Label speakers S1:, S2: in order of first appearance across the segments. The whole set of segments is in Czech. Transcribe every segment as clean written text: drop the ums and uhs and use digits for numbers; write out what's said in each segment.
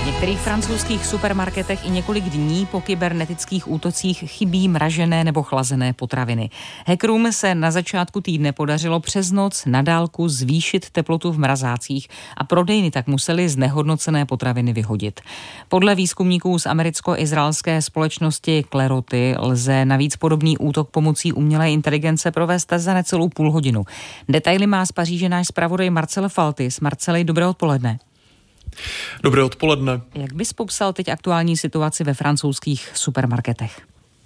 S1: V některých francouzských supermarketech i několik dní po kybernetických útocích chybí mražené nebo chlazené potraviny. Hackerům se na začátku týdne podařilo přes noc na dálku zvýšit teplotu v mrazácích a prodejny tak museli znehodnocené potraviny vyhodit. Podle výzkumníků z americko-izraelské společnosti Kleroty lze navíc podobný útok pomocí umělé inteligence provést za necelou půl hodinu. Detaily má z Paříže náš zpravodaj Marcel Faltis. Marceli, dobré odpoledne.
S2: Dobré odpoledne.
S1: Jak bys popsal teď aktuální situaci ve francouzských supermarketech?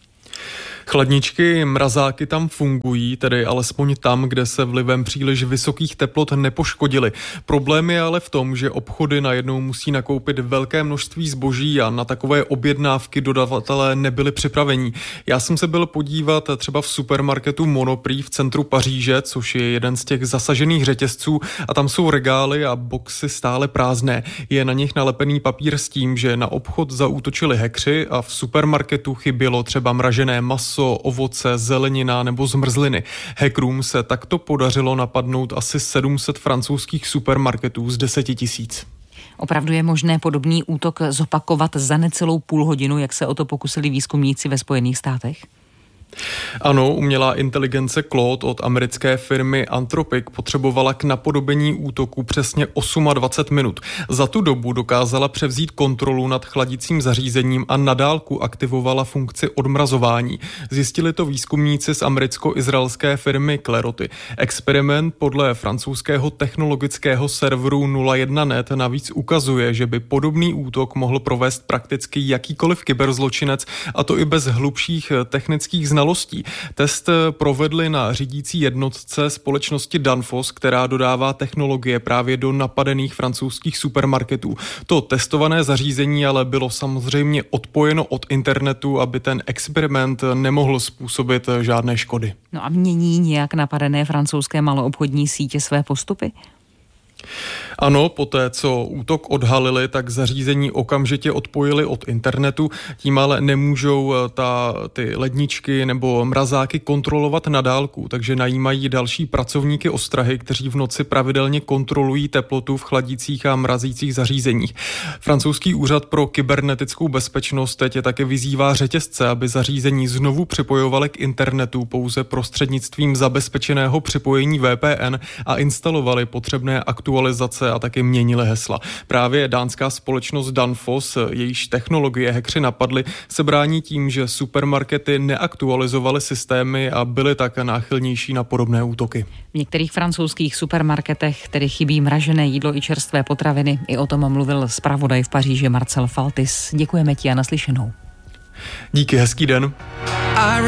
S2: Chladničky, mrazáky tam fungují, tedy alespoň tam, kde se vlivem příliš vysokých teplot nepoškodily. Problém je ale v tom, že obchody najednou musí nakoupit velké množství zboží a na takové objednávky dodavatelé nebyli připraveni. Já jsem se byl podívat třeba v supermarketu Monoprix v centru Paříže, což je jeden z těch zasažených řetězců, a tam jsou regály a boxy stále prázdné. Je na nich nalepený papír s tím, že na obchod zaútočili hackři a v supermarketu chybělo třeba mražené maso, ovoce, zelenina nebo zmrzliny. Hackerům se takto podařilo napadnout asi 700 francouzských supermarketů z 10 000.
S1: Opravdu je možné podobný útok zopakovat za necelou půl hodinu, jak se o to pokusili výzkumníci ve Spojených státech?
S2: Ano, umělá inteligence Claude od americké firmy Anthropic potřebovala k napodobení útoku přesně 28 minut. Za tu dobu dokázala převzít kontrolu nad chladicím zařízením a na dálku aktivovala funkci odmrazování. Zjistili to výzkumníci z americko-izraelské firmy Kleroty. Experiment podle francouzského technologického serveru 01net navíc ukazuje, že by podobný útok mohl provést prakticky jakýkoliv kyberzločinec, a to i bez hlubších technických znalostí. Test provedli na řídící jednotce společnosti Danfoss, která dodává technologie právě do napadených francouzských supermarketů. To testované zařízení ale bylo samozřejmě odpojeno od internetu, aby ten experiment nemohl způsobit žádné škody.
S1: No a mění nějak napadené francouzské maloobchodní sítě své postupy?
S2: Ano, poté, co útok odhalili, tak zařízení okamžitě odpojili od internetu, tím ale nemůžou ty ledničky nebo mrazáky kontrolovat na dálku, takže najímají další pracovníky ostrahy, kteří v noci pravidelně kontrolují teplotu v chladících a mrazících zařízeních. Francouzský úřad pro kybernetickou bezpečnost teď také vyzývá řetězce, aby zařízení znovu připojovali k internetu pouze prostřednictvím zabezpečeného připojení VPN a instalovali potřebné aktualizace a taky měnili hesla. Právě dánská společnost Danfoss, jejíž technologie hackři napadly, se brání tím, že supermarkety neaktualizovaly systémy a byly tak náchylnější na podobné útoky.
S1: V některých francouzských supermarketech tedy chybí mražené jídlo i čerstvé potraviny. I o tom mluvil zpravodaj v Paříži Marcel Faltis. Děkujeme ti a naslyšenou.
S2: Díky, hezký den.